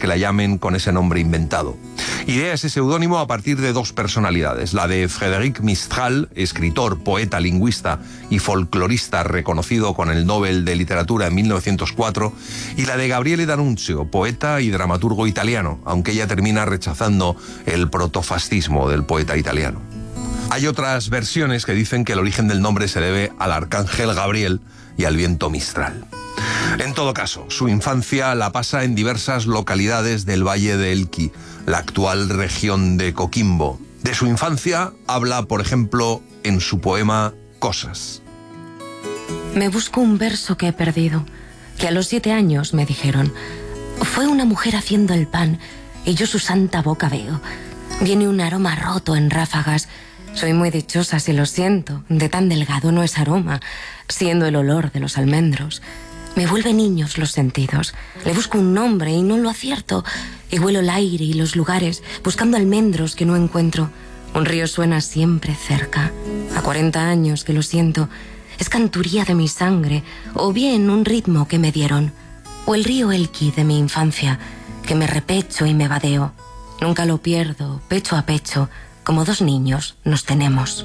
que la llamen con ese nombre inventado. Idea ese seudónimo a partir de dos personalidades, la de Frédéric Mistral, escritor, poeta, lingüista y folclorista reconocido con el Nobel de Literatura en 1904, y la de Gabriele D'Annunzio, poeta y dramaturgo italiano, aunque ella termina rechazando el protofascismo del poeta italiano. Hay otras versiones que dicen que el origen del nombre se debe al arcángel Gabriel y al viento Mistral. En todo caso, su infancia la pasa en diversas localidades del Valle de Elqui, la actual región de Coquimbo. De su infancia habla, por ejemplo, en su poema Cosas. Me busco un verso que he perdido, que a los 7 años me dijeron. Fue una mujer haciendo el pan, y yo su santa boca veo. Viene un aroma roto en ráfagas. Soy muy dichosa si lo siento, de tan delgado no es aroma, siendo el olor de los almendros. Me vuelve niños los sentidos. Le busco un nombre y no lo acierto. Y huelo el aire y los lugares, buscando almendros que no encuentro. Un río suena siempre cerca. A 40 años que lo siento. Es canturía de mi sangre, o bien un ritmo que me dieron. O el río Elqui de mi infancia, que me repecho y me vadeo. Nunca lo pierdo, pecho a pecho, como dos niños nos tenemos.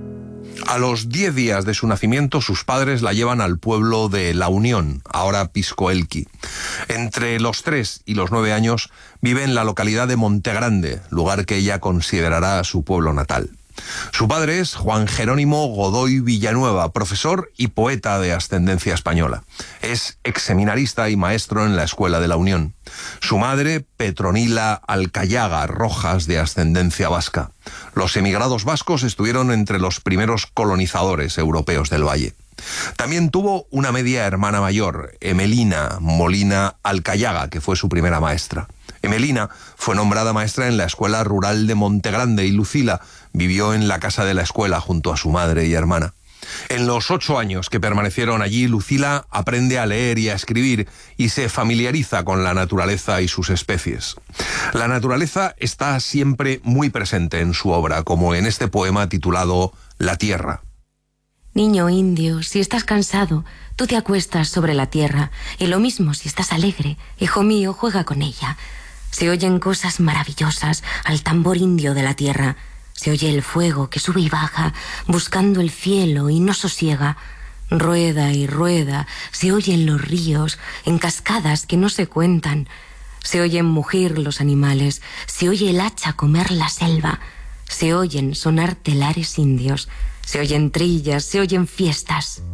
A los 10 días de su nacimiento, sus padres la llevan al pueblo de La Unión, ahora Pisco Elqui. Entre los 3 y los 9 años vive en la localidad de Montegrande, lugar que ella considerará su pueblo natal. Su padre es Juan Jerónimo Godoy Villanueva, profesor y poeta de ascendencia española. Es exseminarista y maestro en la Escuela de La Unión. Su madre, Petronila Alcayaga Rojas, de ascendencia vasca. Los emigrados vascos estuvieron entre los primeros colonizadores europeos del valle. También tuvo una media hermana mayor, Emelina Molina Alcayaga, que fue su primera maestra. Emelina fue nombrada maestra en la Escuela Rural de Montegrande y Lucila vivió en la casa de la escuela junto a su madre y hermana. En los 8 años que permanecieron allí, Lucila aprende a leer y a escribir y se familiariza con la naturaleza y sus especies. La naturaleza está siempre muy presente en su obra, como en este poema titulado La Tierra. Niño indio, si estás cansado, tú te acuestas sobre la tierra, y lo mismo si estás alegre, hijo mío, juega con ella. Se oyen cosas maravillosas al tambor indio de la tierra. Se oye el fuego que sube y baja, buscando el cielo y no sosiega. Rueda y rueda, se oyen los ríos, en cascadas que no se cuentan. Se oyen mugir los animales, se oye el hacha comer la selva. Se oyen sonar telares indios, se oyen trillas, se oyen fiestas.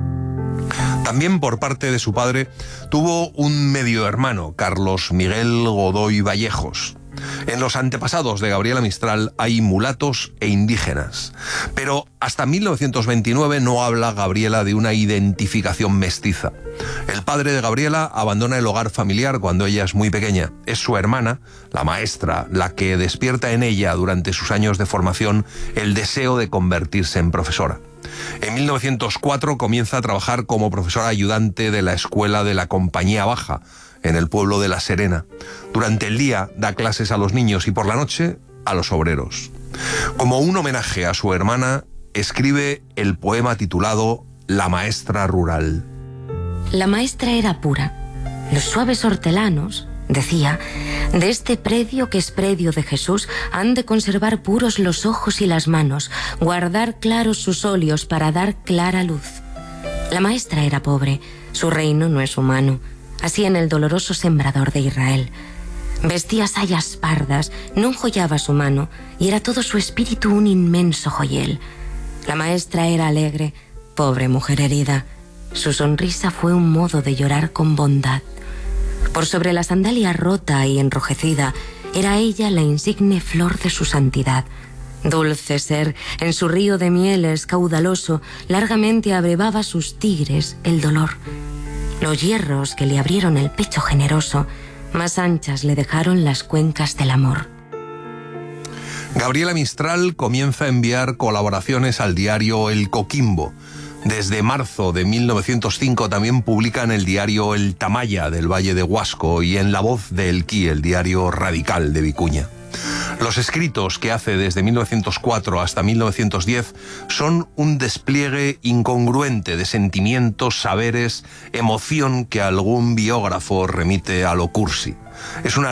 También por parte de su padre tuvo un medio hermano, Carlos Miguel Godoy Vallejos. En los antepasados de Gabriela Mistral hay mulatos e indígenas, pero hasta 1929 no habla Gabriela de una identificación mestiza. El padre de Gabriela abandona el hogar familiar cuando ella es muy pequeña. Es su hermana, la maestra, la que despierta en ella durante sus años de formación el deseo de convertirse en profesora. En 1904 comienza a trabajar como profesora ayudante de la escuela de la Compañía Baja, en el pueblo de La Serena. Durante el día da clases a los niños y por la noche a los obreros. Como un homenaje a su hermana, escribe el poema titulado La Maestra Rural. La maestra era pura. Los suaves hortelanos, decía, de este predio que es predio de Jesús, han de conservar puros los ojos y las manos, guardar claros sus óleos para dar clara luz. La maestra era pobre, su reino no es humano. Así en el doloroso sembrador de Israel. Vestía sayas pardas, no enjollaba su mano, y era todo su espíritu un inmenso joyel. La maestra era alegre, pobre mujer herida. Su sonrisa fue un modo de llorar con bondad. Por sobre la sandalia rota y enrojecida, era ella la insigne flor de su santidad. Dulce ser, en su río de mieles caudaloso, largamente abrevaba sus tigres el dolor. Los hierros que le abrieron el pecho generoso, más anchas le dejaron las cuencas del amor. Gabriela Mistral comienza a enviar colaboraciones al diario El Coquimbo. Desde marzo de 1905 también publica en el diario El Tamaya del Valle de Huasco y en La Voz de Elqui, el diario radical de Vicuña. Los escritos que hace desde 1904 hasta 1910 son un despliegue incongruente de sentimientos, saberes, emoción que algún biógrafo remite a lo cursi. Es una